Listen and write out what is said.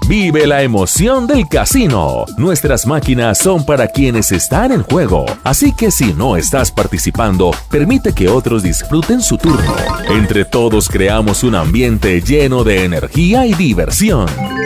Vive la emoción del casino. Nuestras máquinas son para quienes están en juego, así que si no estás participando, permite que otros disfruten su turno. Entre todos creamos un ambiente lleno de energía y diversión.